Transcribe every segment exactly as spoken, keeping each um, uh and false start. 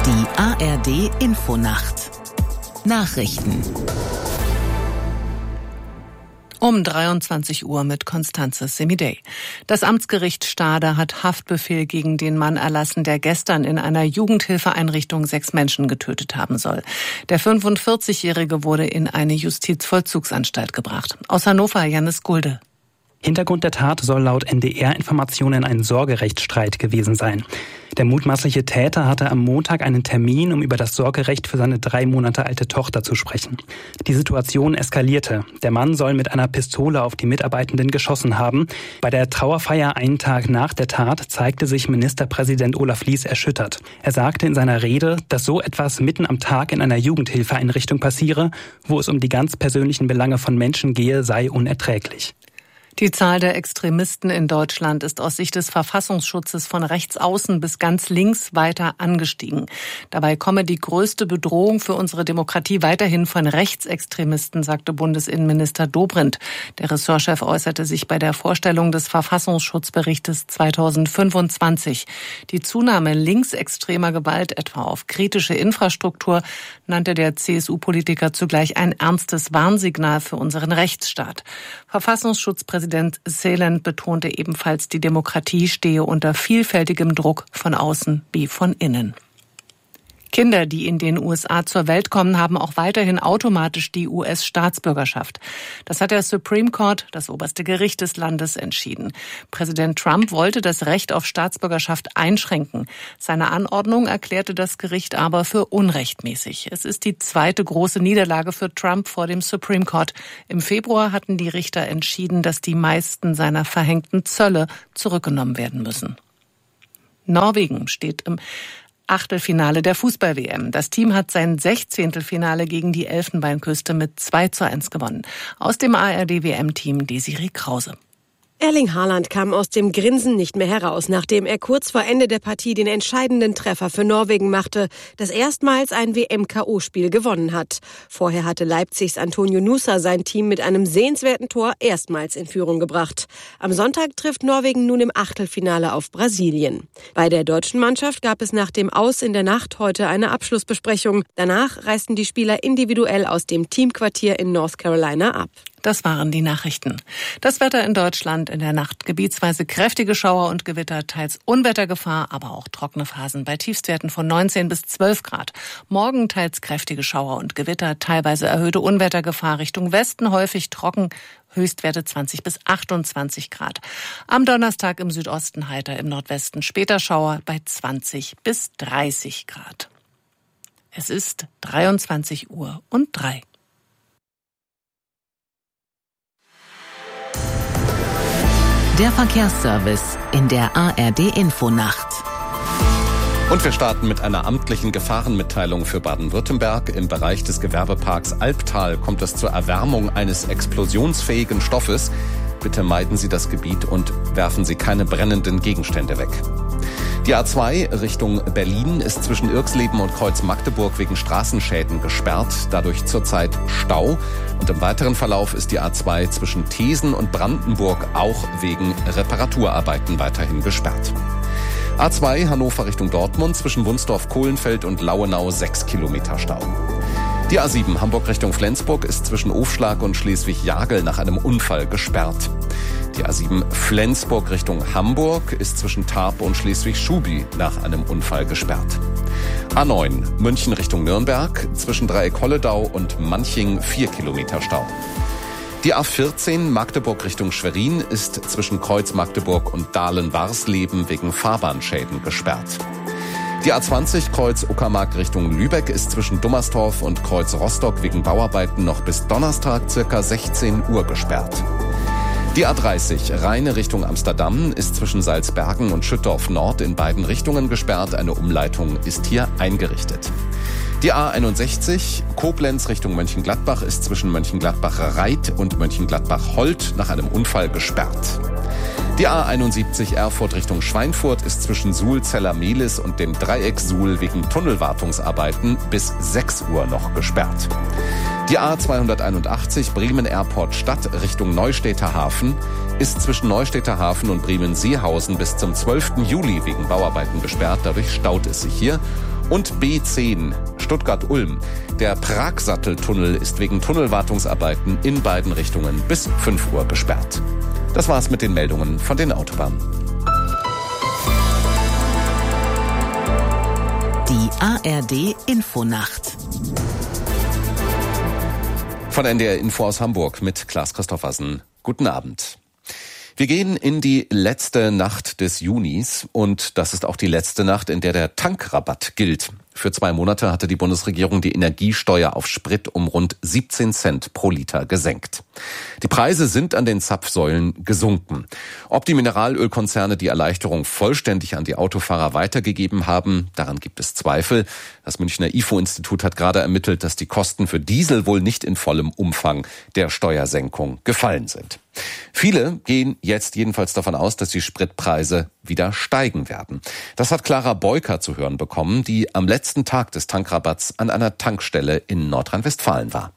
Die A R D Infonacht Nachrichten um dreiundzwanzig Uhr mit Constanze Semidey. Das Amtsgericht Stade hat Haftbefehl gegen den Mann erlassen, der gestern in einer Jugendhilfeeinrichtung sechs Menschen getötet haben soll. Der fünfundvierzigjährige wurde in eine Justizvollzugsanstalt gebracht. Aus Hannover, Jannis Gulde. Hintergrund der Tat soll laut N D R-Informationen ein Sorgerechtsstreit gewesen sein. Der mutmaßliche Täter hatte am Montag einen Termin, um über das Sorgerecht für seine drei Monate alte Tochter zu sprechen. Die Situation eskalierte. Der Mann soll mit einer Pistole auf die Mitarbeitenden geschossen haben. Bei der Trauerfeier einen Tag nach der Tat zeigte sich Ministerpräsident Olaf Lies erschüttert. Er sagte in seiner Rede, dass so etwas mitten am Tag in einer Jugendhilfeeinrichtung passiere, wo es um die ganz persönlichen Belange von Menschen gehe, sei unerträglich. Die Zahl der Extremisten in Deutschland ist aus Sicht des Verfassungsschutzes von rechts außen bis ganz links weiter angestiegen. Dabei komme die größte Bedrohung für unsere Demokratie weiterhin von Rechtsextremisten, sagte Bundesinnenminister Dobrindt. Der Ressortchef äußerte sich bei der Vorstellung des Verfassungsschutzberichtes zweitausendfünfundzwanzig. Die Zunahme linksextremer Gewalt, etwa auf kritische Infrastruktur, nannte der C S U-Politiker zugleich ein ernstes Warnsignal für unseren Rechtsstaat. Verfassungsschutzpräsident Präsident Seeland betonte ebenfalls, die Demokratie stehe unter vielfältigem Druck von außen wie von innen. Kinder, die in den U S A zur Welt kommen, haben auch weiterhin automatisch die U S-Staatsbürgerschaft. Das hat der Supreme Court, das oberste Gericht des Landes, entschieden. Präsident Trump wollte das Recht auf Staatsbürgerschaft einschränken. Seine Anordnung erklärte das Gericht aber für unrechtmäßig. Es ist die zweite große Niederlage für Trump vor dem Supreme Court. Im Februar hatten die Richter entschieden, dass die meisten seiner verhängten Zölle zurückgenommen werden müssen. Norwegen steht im Achtelfinale der Fußball-W M. Das Team hat sein Sechzehntelfinale gegen die Elfenbeinküste mit zwei zu eins gewonnen. Aus dem A R D-W M-Team Desiree Krause. Erling Haaland kam aus dem Grinsen nicht mehr heraus, nachdem er kurz vor Ende der Partie den entscheidenden Treffer für Norwegen machte, das erstmals ein W M-K O-Spiel gewonnen hat. Vorher hatte Leipzigs Antonio Nusa sein Team mit einem sehenswerten Tor erstmals in Führung gebracht. Am Sonntag trifft Norwegen nun im Achtelfinale auf Brasilien. Bei der deutschen Mannschaft gab es nach dem Aus in der Nacht heute eine Abschlussbesprechung. Danach reisten die Spieler individuell aus dem Teamquartier in North Carolina ab. Das waren die Nachrichten. Das Wetter in Deutschland in der Nacht gebietsweise kräftige Schauer und Gewitter, teils Unwettergefahr, aber auch trockene Phasen bei Tiefstwerten von neunzehn bis zwölf Grad. Morgen teils kräftige Schauer und Gewitter, teilweise erhöhte Unwettergefahr Richtung Westen, häufig trocken, Höchstwerte zwanzig bis achtundzwanzig Grad. Am Donnerstag im Südosten heiter, im Nordwesten später Schauer bei zwanzig bis dreißig Grad. Es ist dreiundzwanzig Uhr und drei. Der Verkehrsservice in der A R D-Infonacht. Und wir starten mit einer amtlichen Gefahrenmitteilung für Baden-Württemberg. Im Bereich des Gewerbeparks Albtal kommt es zur Erwärmung eines explosionsfähigen Stoffes. Bitte meiden Sie das Gebiet und werfen Sie keine brennenden Gegenstände weg. Die A zwei Richtung Berlin ist zwischen Irxleben und Kreuz Magdeburg wegen Straßenschäden gesperrt, dadurch zurzeit Stau. Und im weiteren Verlauf ist die A zwei zwischen Thesen und Brandenburg auch wegen Reparaturarbeiten weiterhin gesperrt. A zwei Hannover Richtung Dortmund zwischen Wunsdorf-Kohlenfeld und Lauenau sechs Kilometer Stau. Die A sieben Hamburg Richtung Flensburg ist zwischen Ofschlag und Schleswig-Jagel nach einem Unfall gesperrt. Die A sieben Flensburg Richtung Hamburg ist zwischen Tarp und Schleswig-Schubi nach einem Unfall gesperrt. A neun München Richtung Nürnberg zwischen Dreieck-Holledau und Manching vier Kilometer Stau. Die A vierzehn Magdeburg Richtung Schwerin ist zwischen Kreuz Magdeburg und Dahlen-Warsleben wegen Fahrbahnschäden gesperrt. Die A zwanzig Kreuz Uckermark Richtung Lübeck ist zwischen Dummersdorf und Kreuz Rostock wegen Bauarbeiten noch bis Donnerstag circa sechzehn Uhr gesperrt. Die A dreißig Rheine Richtung Amsterdam ist zwischen Salzbergen und Schüttorf Nord in beiden Richtungen gesperrt. Eine Umleitung ist hier eingerichtet. Die A einundsechzig Koblenz Richtung Mönchengladbach ist zwischen Mönchengladbach-Reit und Mönchengladbach-Holt nach einem Unfall gesperrt. Die A einundsiebzig Erfurt Richtung Schweinfurt ist zwischen Suhl-Zeller-Mehlis und dem Dreieck Suhl wegen Tunnelwartungsarbeiten bis sechs Uhr noch gesperrt. Die A zweihunderteinundachtzig Bremen-Airport Stadt Richtung Neustädter Hafen ist zwischen Neustädter Hafen und Bremen-Seehausen bis zum zwölften Juli wegen Bauarbeiten gesperrt. Dadurch staut es sich hier. Und B zehn, Stuttgart-Ulm. Der Pragsatteltunnel ist wegen Tunnelwartungsarbeiten in beiden Richtungen bis fünf Uhr gesperrt. Das war's mit den Meldungen von den Autobahnen. Die A R D Infonacht. Von N D R Info aus Hamburg mit Klaas Christoffersen. Guten Abend. Wir gehen in die letzte Nacht des Junis und das ist auch die letzte Nacht, in der der Tankrabatt gilt. Für zwei Monate hatte die Bundesregierung die Energiesteuer auf Sprit um rund siebzehn Cent pro Liter gesenkt. Die Preise sind an den Zapfsäulen gesunken. Ob die Mineralölkonzerne die Erleichterung vollständig an die Autofahrer weitergegeben haben, daran gibt es Zweifel. Das Münchner I F O-Institut hat gerade ermittelt, dass die Kosten für Diesel wohl nicht in vollem Umfang der Steuersenkung gefallen sind. Viele gehen jetzt jedenfalls davon aus, dass die Spritpreise wieder steigen werden. Das hat Clara Beuker zu hören bekommen, die am letzten Tag des Tankrabatts an einer Tankstelle in Nordrhein-Westfalen war.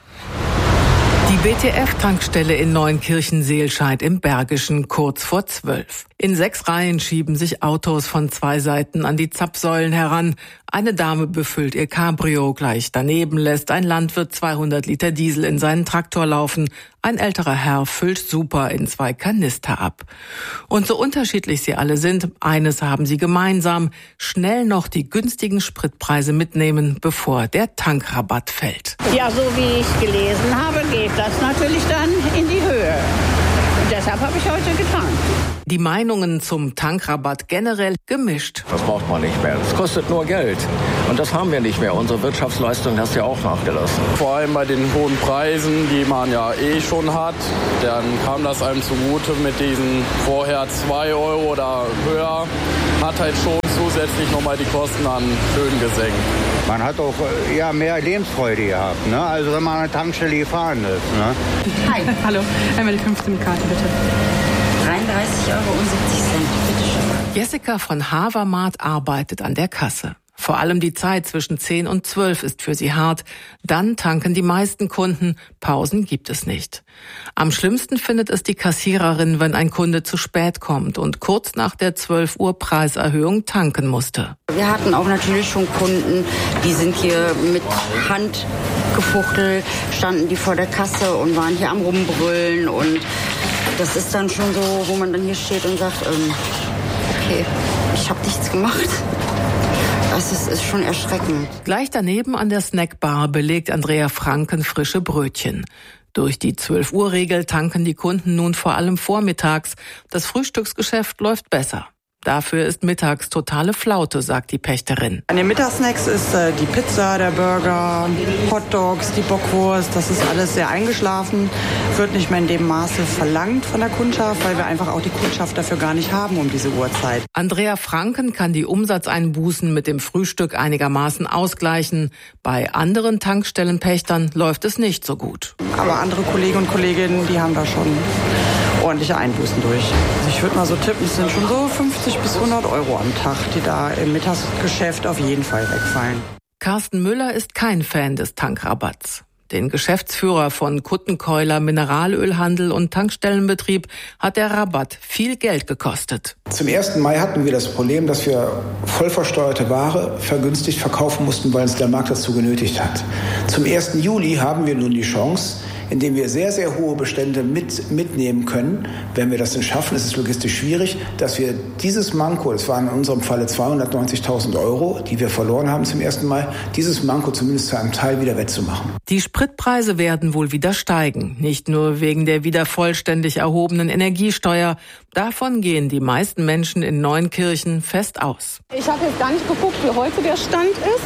Die B T F-Tankstelle in Neunkirchen-Seelscheid im Bergischen kurz vor zwölf. In sechs Reihen schieben sich Autos von zwei Seiten an die Zapfsäulen heran. Eine Dame befüllt ihr Cabrio, gleich daneben lässt ein Landwirt zweihundert Liter Diesel in seinen Traktor laufen. Ein älterer Herr füllt Super in zwei Kanister ab. Und so unterschiedlich sie alle sind, eines haben sie gemeinsam: schnell noch die günstigen Spritpreise mitnehmen, bevor der Tankrabatt fällt. Ja, so wie ich gelesen habe, geht das natürlich dann in die Höhe. Und deshalb habe ich heute getankt. Die Meinungen zum Tankrabatt generell gemischt. Das braucht man nicht mehr. Es kostet nur Geld. Und das haben wir nicht mehr. Unsere Wirtschaftsleistung hat ja auch nachgelassen. Vor allem bei den hohen Preisen, die man ja eh schon hat, dann kam das einem zugute mit diesen vorher zwei Euro oder höher. Hat halt schon zusätzlich nochmal die Kosten an Höhen gesenkt. Man hat auch ja, mehr Lebensfreude gehabt, ne? Also wenn man an der Tankstelle gefahren ist. Ne? Hi. Hallo, einmal die fünfzehn Karten bitte. dreiunddreißig Euro siebzig, bitteschön. Jessica von Havermart arbeitet an der Kasse. Vor allem die Zeit zwischen zehn und zwölf ist für sie hart. Dann tanken die meisten Kunden. Pausen gibt es nicht. Am schlimmsten findet es die Kassiererin, wenn ein Kunde zu spät kommt und kurz nach der zwölf Uhr Preiserhöhung tanken musste. Wir hatten auch natürlich schon Kunden, die sind hier mit Hand gefuchtelt, standen die vor der Kasse und waren hier am Rumbrüllen. Und das ist dann schon so, wo man dann hier steht und sagt, ähm, okay, ich habe nichts gemacht. Das ist, ist schon erschreckend. Gleich daneben an der Snackbar belegt Andrea Franken frische Brötchen. Durch die zwölf Uhr Regel tanken die Kunden nun vor allem vormittags. Das Frühstücksgeschäft läuft besser. Dafür ist mittags totale Flaute, sagt die Pächterin. An den Mittagssnacks ist äh, die Pizza, der Burger, Hotdogs, die Bockwurst, das ist alles sehr eingeschlafen. Wird nicht mehr in dem Maße verlangt von der Kundschaft, weil wir einfach auch die Kundschaft dafür gar nicht haben um diese Uhrzeit. Andrea Franken kann die Umsatzeinbußen mit dem Frühstück einigermaßen ausgleichen. Bei anderen Tankstellenpächtern läuft es nicht so gut. Aber andere Kollegen und Kolleginnen, die haben da schon ordentliche Einbußen durch. Also ich würde mal so tippen, es sind schon so fünfzig bis hundert Euro am Tag, die da im Mittagsgeschäft auf jeden Fall wegfallen. Carsten Müller ist kein Fan des Tankrabatts. Den Geschäftsführer von Kuttenkeuler Mineralölhandel und Tankstellenbetrieb hat der Rabatt viel Geld gekostet. Zum ersten Mai hatten wir das Problem, dass wir vollversteuerte Ware vergünstigt verkaufen mussten, weil uns der Markt dazu genötigt hat. Zum ersten Juli haben wir nun die Chance, indem wir sehr, sehr hohe Bestände mit, mitnehmen können. Wenn wir das denn schaffen, ist es logistisch schwierig, dass wir dieses Manko, das waren in unserem Falle zweihundertneunzigtausend Euro, die wir verloren haben zum ersten Mal, dieses Manko zumindest zu einem Teil wieder wettzumachen. Die Spritpreise werden wohl wieder steigen, nicht nur wegen der wieder vollständig erhobenen Energiesteuer. Davon gehen die meisten Menschen in Neunkirchen fest aus. Ich habe jetzt gar nicht geguckt, wie heute der Stand ist.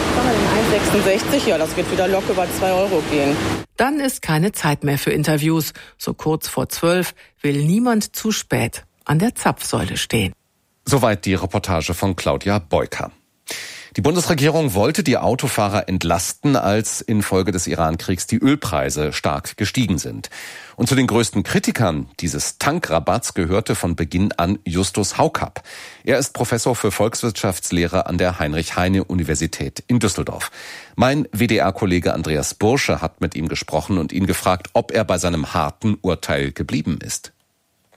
eins Komma sechsundsechzig, ja, das wird wieder locker über zwei Euro gehen. Dann ist keine Zeit mehr für Interviews. So kurz vor zwölf will niemand zu spät an der Zapfsäule stehen. Soweit die Reportage von Claudia Beuker. Die Bundesregierung wollte die Autofahrer entlasten, als infolge des Iran-Kriegs die Ölpreise stark gestiegen sind. Und zu den größten Kritikern dieses Tankrabatts gehörte von Beginn an Justus Haukapp. Er ist Professor für Volkswirtschaftslehre an der Heinrich-Heine-Universität in Düsseldorf. Mein W D R-Kollege Andreas Bursche hat mit ihm gesprochen und ihn gefragt, ob er bei seinem harten Urteil geblieben ist.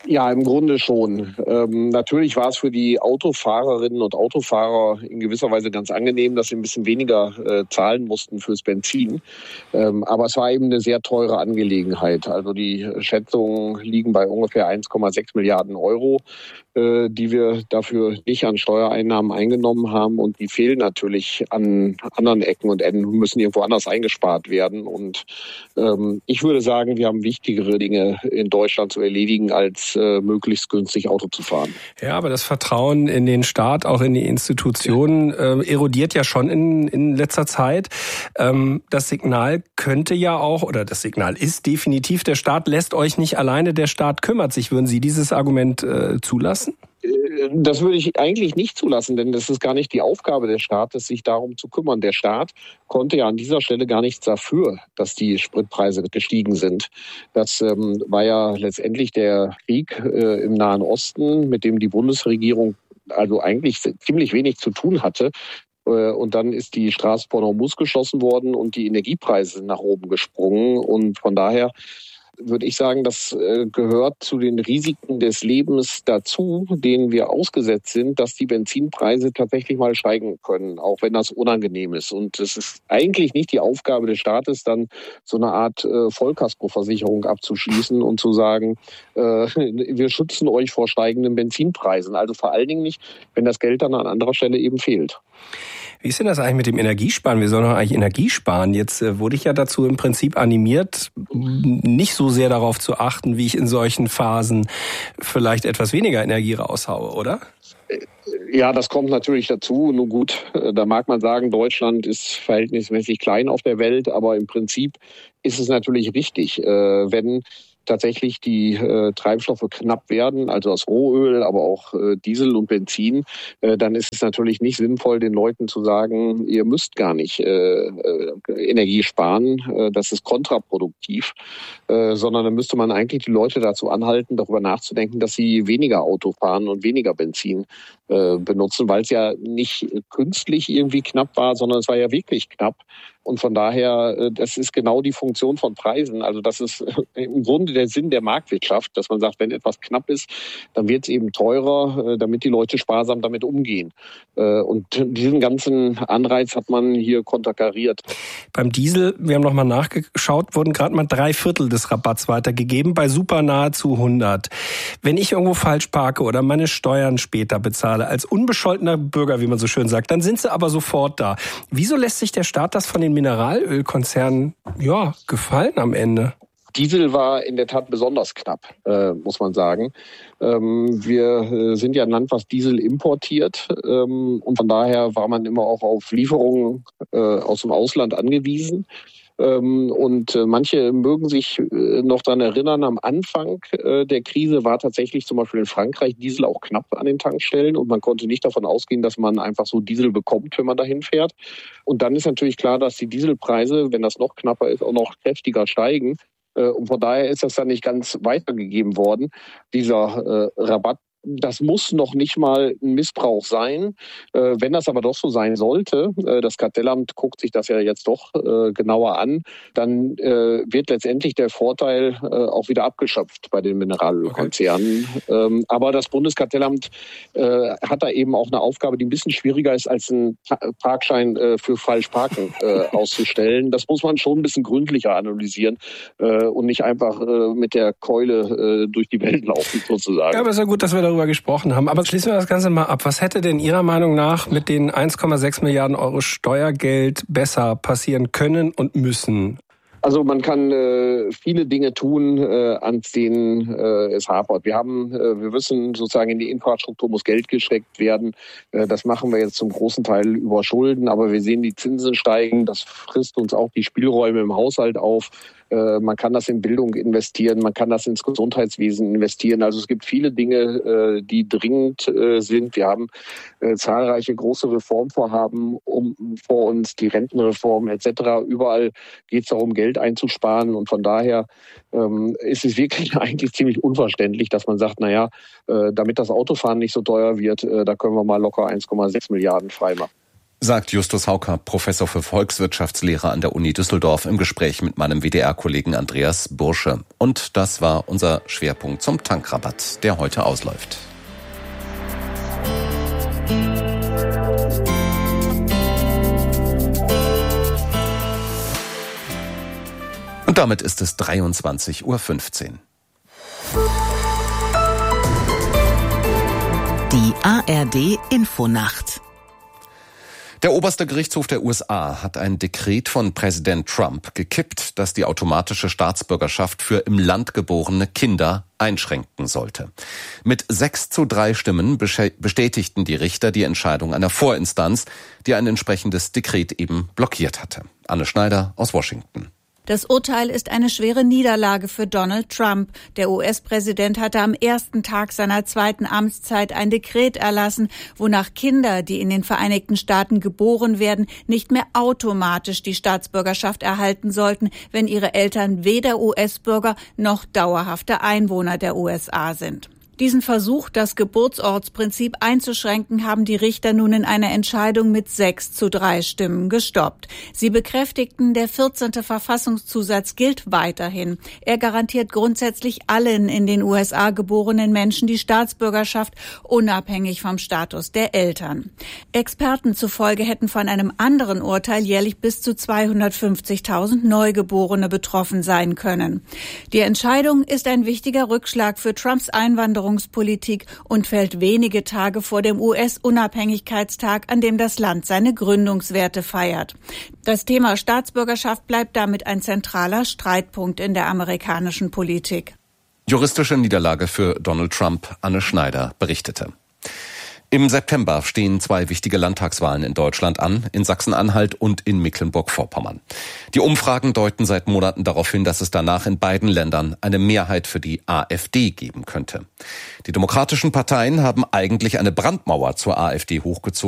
Ja, im Grunde schon. Ähm, natürlich war es für die Autofahrerinnen und Autofahrer in gewisser Weise ganz angenehm, dass sie ein bisschen weniger äh, zahlen mussten fürs Benzin. Ähm, aber es war eben eine sehr teure Angelegenheit. Also die Schätzungen liegen bei ungefähr eins Komma sechs Milliarden Euro, äh, die wir dafür nicht an Steuereinnahmen eingenommen haben. Und die fehlen natürlich an anderen Ecken und Enden, müssen irgendwo anders eingespart werden. Und ähm, ich würde sagen, wir haben wichtigere Dinge in Deutschland zu erledigen, als äh, möglichst günstig Auto zu fahren. Ja, aber das Vertrauen in den Staat, auch in die Institutionen, äh, erodiert ja schon in, in letzter Zeit. Ähm, das Signal könnte ja auch, oder das Signal ist definitiv, der Staat lässt euch nicht alleine, der Staat kümmert sich. Würden Sie dieses Argument äh, zulassen? Das würde ich eigentlich nicht zulassen, denn das ist gar nicht die Aufgabe des Staates, sich darum zu kümmern. Der Staat konnte ja an dieser Stelle gar nichts dafür, dass die Spritpreise gestiegen sind. Das ähm, war ja letztendlich der Krieg äh, im Nahen Osten, mit dem die Bundesregierung also eigentlich ziemlich wenig zu tun hatte. Und dann ist die Straße von Hormuz geschlossen worden und die Energiepreise sind nach oben gesprungen. Und von daher würde ich sagen, das gehört zu den Risiken des Lebens dazu, denen wir ausgesetzt sind, dass die Benzinpreise tatsächlich mal steigen können, auch wenn das unangenehm ist. Und es ist eigentlich nicht die Aufgabe des Staates, dann so eine Art Vollkaskoversicherung abzuschließen und zu sagen, wir schützen euch vor steigenden Benzinpreisen. Also vor allen Dingen nicht, wenn das Geld dann an anderer Stelle eben fehlt. Wie ist denn das eigentlich mit dem Energiesparen? Wir sollen doch eigentlich Energie sparen. Jetzt äh, wurde ich ja dazu im Prinzip animiert, nicht so sehr darauf zu achten, wie ich in solchen Phasen vielleicht etwas weniger Energie raushaue, oder? Ja, das kommt natürlich dazu. Nun gut, da mag man sagen, Deutschland ist verhältnismäßig klein auf der Welt, aber im Prinzip ist es natürlich richtig, äh, wenn tatsächlich die äh, Treibstoffe knapp werden, also das Rohöl, aber auch äh, Diesel und Benzin, äh, dann ist es natürlich nicht sinnvoll, den Leuten zu sagen, ihr müsst gar nicht äh, äh, Energie sparen, äh, das ist kontraproduktiv, äh, sondern dann müsste man eigentlich die Leute dazu anhalten, darüber nachzudenken, dass sie weniger Auto fahren und weniger Benzin äh, benutzen, weil es ja nicht künstlich irgendwie knapp war, sondern es war ja wirklich knapp. Und von daher, das ist genau die Funktion von Preisen. Also das ist im Grunde der Sinn der Marktwirtschaft, dass man sagt, wenn etwas knapp ist, dann wird es eben teurer, damit die Leute sparsam damit umgehen. Und diesen ganzen Anreiz hat man hier konterkariert. Beim Diesel, wir haben nochmal nachgeschaut, wurden gerade mal drei Viertel des Rabatts weitergegeben, bei Super nahezu hundert. Wenn ich irgendwo falsch parke oder meine Steuern später bezahle, als unbescholtener Bürger, wie man so schön sagt, dann sind sie aber sofort da. Wieso lässt sich der Staat das von den Mineralölkonzernen ja gefallen am Ende? Diesel war in der Tat besonders knapp, äh, muss man sagen. Ähm, wir äh, sind ja ein Land, was Diesel importiert. Ähm, und von daher war man immer auch auf Lieferungen äh, aus dem Ausland angewiesen. Ähm, und äh, manche mögen sich äh, noch daran erinnern, am Anfang äh, der Krise war tatsächlich zum Beispiel in Frankreich Diesel auch knapp an den Tankstellen. Und man konnte nicht davon ausgehen, dass man einfach so Diesel bekommt, wenn man dahin fährt. Und dann ist natürlich klar, dass die Dieselpreise, wenn das noch knapper ist, auch noch kräftiger steigen. Und von daher ist das dann nicht ganz weitergegeben worden, dieser äh, Rabatt. Das muss noch nicht mal ein Missbrauch sein. Äh, wenn das aber doch so sein sollte, äh, das Kartellamt guckt sich das ja jetzt doch äh, genauer an, dann äh, wird letztendlich der Vorteil äh, auch wieder abgeschöpft bei den Mineralölkonzernen. Okay. Ähm, aber das Bundeskartellamt äh, hat da eben auch eine Aufgabe, die ein bisschen schwieriger ist, als einen Parkschein äh, für Falschparken äh, auszustellen. Das muss man schon ein bisschen gründlicher analysieren äh, und nicht einfach äh, mit der Keule äh, durch die Welt laufen, sozusagen. Ja, aber ist ja gut, dass wir darüber gesprochen haben. Aber schließen wir das Ganze mal ab. Was hätte denn Ihrer Meinung nach mit den eins Komma sechs Milliarden Euro Steuergeld besser passieren können und müssen? Also man kann äh, viele Dinge tun, äh, an denen äh, es hapert. Wir haben, äh, wir wissen sozusagen, in die Infrastruktur muss Geld gesteckt werden. Äh, das machen wir jetzt zum großen Teil über Schulden, aber wir sehen, die Zinsen steigen. Das frisst uns auch die Spielräume im Haushalt auf. Man kann das in Bildung investieren, man kann das ins Gesundheitswesen investieren. Also es gibt viele Dinge, die dringend sind. Wir haben zahlreiche große Reformvorhaben um, vor uns, die Rentenreform et cetera. Überall geht es darum, Geld einzusparen. Und von daher ähm, ist es wirklich eigentlich ziemlich unverständlich, dass man sagt, naja, äh, damit das Autofahren nicht so teuer wird, äh, da können wir mal locker eins Komma sechs Milliarden freimachen. Sagt Justus Hauker, Professor für Volkswirtschaftslehre an der Uni Düsseldorf im Gespräch mit meinem W D R-Kollegen Andreas Bursche. Und das war unser Schwerpunkt zum Tankrabatt, der heute ausläuft. Und damit ist es dreiundzwanzig Uhr fünfzehn. Die A R D Infonacht. Der oberste Gerichtshof der U S A hat ein Dekret von Präsident Trump gekippt, das die automatische Staatsbürgerschaft für im Land geborene Kinder einschränken sollte. Mit sechs zu drei Stimmen bestätigten die Richter die Entscheidung einer Vorinstanz, die ein entsprechendes Dekret eben blockiert hatte. Anne Schneider aus Washington. Das Urteil ist eine schwere Niederlage für Donald Trump. Der U S-Präsident hatte am ersten Tag seiner zweiten Amtszeit ein Dekret erlassen, wonach Kinder, die in den Vereinigten Staaten geboren werden, nicht mehr automatisch die Staatsbürgerschaft erhalten sollten, wenn ihre Eltern weder U S-Bürger noch dauerhafte Einwohner der U S A sind. Diesen Versuch, das Geburtsortsprinzip einzuschränken, haben die Richter nun in einer Entscheidung mit sechs zu drei Stimmen gestoppt. Sie bekräftigten, der vierzehnte Verfassungszusatz gilt weiterhin. Er garantiert grundsätzlich allen in den U S A geborenen Menschen die Staatsbürgerschaft, unabhängig vom Status der Eltern. Experten zufolge hätten von einem anderen Urteil jährlich bis zu zweihundertfünfzigtausend Neugeborene betroffen sein können. Die Entscheidung ist ein wichtiger Rückschlag für Trumps Einwanderung Politik und fällt wenige Tage vor dem U S-Unabhängigkeitstag, an dem das Land seine Gründungswerte feiert. Das Thema Staatsbürgerschaft bleibt damit ein zentraler Streitpunkt in der amerikanischen Politik. Juristische Niederlage für Donald Trump, Anne Schneider berichtete. Im September stehen zwei wichtige Landtagswahlen in Deutschland an, in Sachsen-Anhalt und in Mecklenburg-Vorpommern. Die Umfragen deuten seit Monaten darauf hin, dass es danach in beiden Ländern eine Mehrheit für die AfD geben könnte. Die demokratischen Parteien haben eigentlich eine Brandmauer zur AfD hochgezogen.